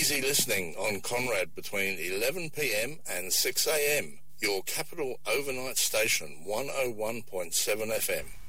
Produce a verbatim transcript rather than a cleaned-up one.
Easy listening on Conrad between eleven p m and six a m. Your capital overnight station, one oh one point seven F M.